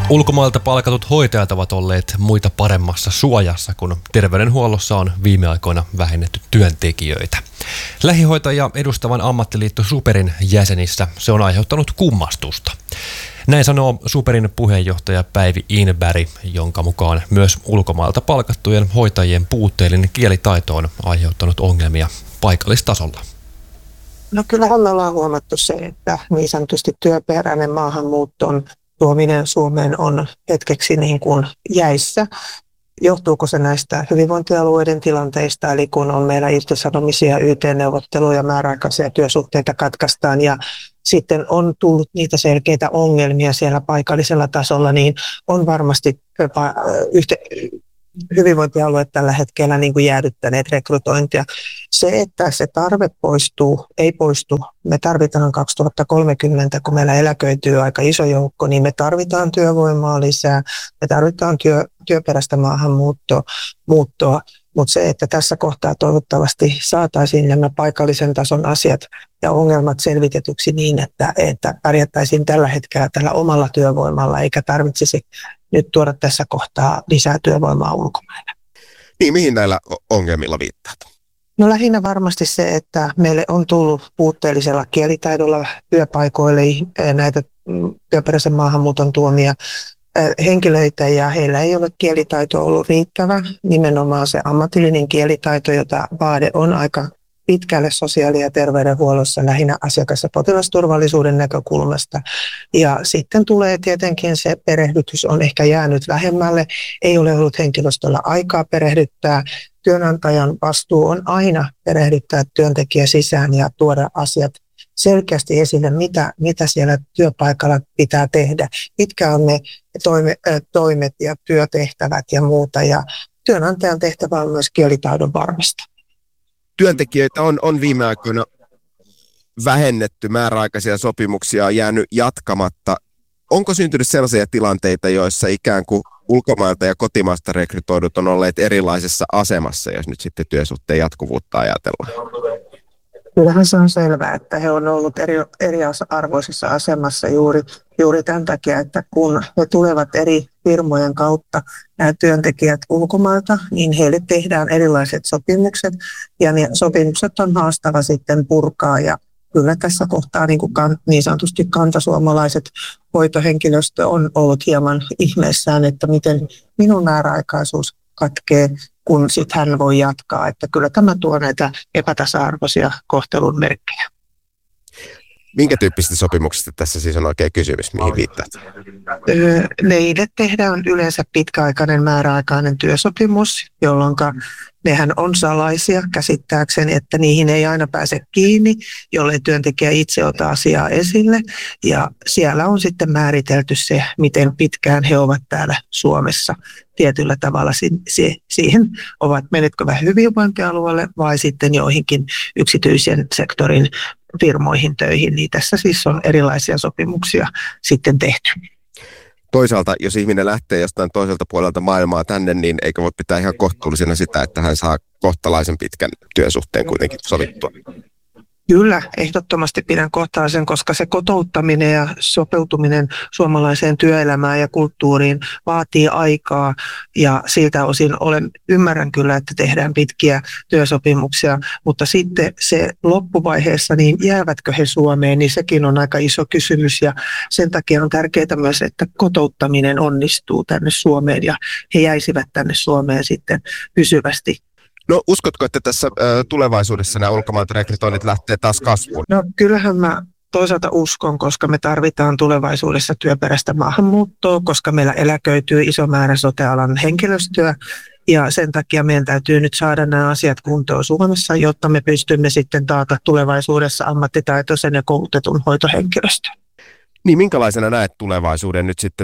Ulkomailta palkatut hoitajat ovat olleet muita paremmassa suojassa, kun terveydenhuollossa on viime aikoina vähennetty työntekijöitä. Lähihoitajia edustavan ammattiliitto SuPerin jäsenissä se on aiheuttanut kummastusta. Näin sanoo SuPerin puheenjohtaja Päivi Inberg, jonka mukaan myös ulkomailta palkattujen hoitajien puutteellinen kielitaito on aiheuttanut ongelmia paikallistasolla. No kyllähän me ollaan huomattu se, että niin sanotusti työperäinen maahanmuuton tuominen Suomeen on hetkeksi niin kuin jäissä. Johtuuko se näistä hyvinvointialueiden tilanteista, eli kun on meillä irtisanomisia, YT-neuvotteluja, määräaikaisia työsuhteita katkaistaan ja sitten on tullut niitä selkeitä ongelmia siellä paikallisella tasolla, niin on varmasti hyvinvointialueet tällä hetkellä niin kuin jäädyttäneet rekrytointia. Se, että se tarve poistuu, ei poistu. Me tarvitaan 2030, kun meillä eläköityy aika iso joukko, niin me tarvitaan työvoimaa lisää, me tarvitaan työperäistä maahanmuuttoa. Mutta se, että tässä kohtaa toivottavasti saataisiin nämä paikallisen tason asiat ja ongelmat selvitetyksi niin, että pärjättäisiin tällä hetkellä tällä omalla työvoimalla, eikä tarvitsisi nyt tuoda tässä kohtaa lisää työvoimaa ulkomaille. Niin, mihin näillä ongelmilla viittaat? No lähinnä varmasti se, että meille on tullut puutteellisella kielitaidolla työpaikoille näitä työperäisen maahanmuuton tuomia henkilöitä ja heillä ei ole kielitaito ollut riittävä. Nimenomaan se ammatillinen kielitaito, jota vaade on aika pitkälle sosiaali- ja terveydenhuollossa lähinnä asiakas- ja potilasturvallisuuden näkökulmasta. Ja sitten tulee tietenkin se perehdytys on ehkä jäänyt vähemmälle. Ei ole ollut henkilöstöllä aikaa perehdyttää. Työnantajan vastuu on aina perehdyttää työntekijä sisään ja tuoda asiat selkeästi esille, mitä siellä työpaikalla pitää tehdä, mitkä on ne toimet ja työtehtävät ja muuta. Ja työnantajan tehtävä on myös kielitaidon varmistaa. Työntekijöitä on viime aikoina vähennetty, määräaikaisia sopimuksia on jäänyt jatkamatta. Onko syntynyt sellaisia tilanteita, joissa ikään kuin ulkomailta ja kotimaasta rekrytoidut on olleet erilaisessa asemassa, jos nyt sitten työsuhteen jatkuvuutta ajatellaan? Kyllähän se on selvää, että he on ollut eriarvoisessa asemassa juuri tämän takia, että kun he tulevat eri firmojen kautta nämä työntekijät ulkomailta, niin heille tehdään erilaiset sopimukset ja ne sopimukset on haastava sitten purkaa ja kyllä tässä kohtaa niin sanotusti kantasuomalaiset hoitohenkilöstö on ollut hieman ihmeessään, että miten minun määräaikaisuus katkee, kun sitten hän voi jatkaa. Että kyllä tämä tuo näitä epätasa-arvoisia kohtelun merkkejä. Minkä tyyppisistä sopimuksista tässä siis on oikein kysymys, mihin viittaat? Neille tehdään yleensä pitkäaikainen määräaikainen työsopimus, jolloin nehän on salaisia käsittääkseni, että niihin ei aina pääse kiinni, jollei työntekijä itse ota asiaa esille. Ja siellä on sitten määritelty se, miten pitkään he ovat täällä Suomessa tietyllä tavalla siihen ovat menetkö hyvinvointialueelle vai sitten joihinkin yksityisen sektorin firmoihin töihin, niin tässä siis on erilaisia sopimuksia sitten tehty. Toisaalta, jos ihminen lähtee jostain toiselta puolelta maailmaa tänne, niin eikö voi pitää ihan kohtuullisena sitä, että hän saa kohtalaisen pitkän työsuhteen kuitenkin sovittua? Kyllä, ehdottomasti pidän kohtalaisen, koska se kotouttaminen ja sopeutuminen suomalaiseen työelämään ja kulttuuriin vaatii aikaa ja siltä osin ymmärrän kyllä, että tehdään pitkiä työsopimuksia, mutta sitten se loppuvaiheessa, niin jäävätkö he Suomeen, niin sekin on aika iso kysymys ja sen takia on tärkeää myös, että kotouttaminen onnistuu tänne Suomeen ja he jäisivät tänne Suomeen sitten pysyvästi. No uskotko, että tässä tulevaisuudessa nämä ulkomailta rekrytoinnit lähtee taas kasvuun? No kyllähän mä toisaalta uskon, koska me tarvitaan tulevaisuudessa työperäistä maahanmuuttoa, koska meillä eläköityy iso määrä sote-alan henkilöstöä ja sen takia meidän täytyy nyt saada nämä asiat kuntoon Suomessa, jotta me pystymme sitten taata tulevaisuudessa ammattitaitoisen ja koulutetun hoitohenkilöstön. Niin minkälaisena näet tulevaisuuden nyt sitten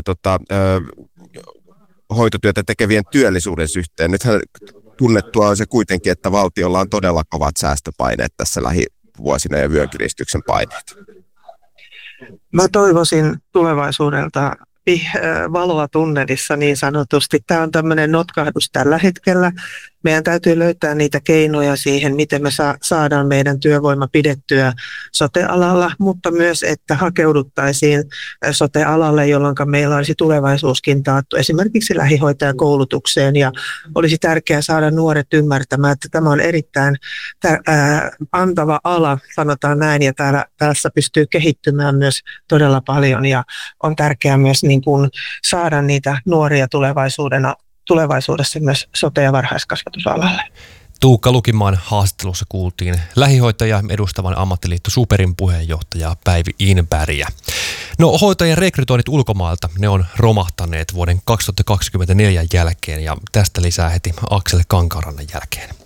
hoitotyötä tekevien työllisyyden suhteen? Nythän tunnettua on se kuitenkin, että valtiolla on todella kovat säästöpaineet tässä lähivuosina ja vyönkiristyksen paineet. Mä toivoisin tulevaisuudelta valoa tunnelissa niin sanotusti. Tämä on tämmöinen notkahdus tällä hetkellä. meidän täytyy löytää niitä keinoja siihen, miten me saadaan meidän työvoima pidettyä sote-alalla, mutta myös, että hakeuduttaisiin sote-alalle, jolloin meillä olisi tulevaisuuskin taattu esimerkiksi lähihoitajakoulutukseen, ja olisi tärkeää saada nuoret ymmärtämään, että tämä on erittäin antava ala, sanotaan näin, ja tässä pystyy kehittymään myös todella paljon, ja on tärkeää myös niin kuin saada niitä nuoria tulevaisuudessa myös sote- ja varhaiskasvatusalalle. Tuukka Lukimaan haastattelussa kuultiin lähihoitajia edustavan ammattiliitto SuPerin puheenjohtaja Päivi Inbergiä. No, hoitajien rekrytoinnit ulkomailta, ne on romahtaneet vuoden 2024 jälkeen, ja tästä lisää heti Aksel Kankaanrannan jälkeen.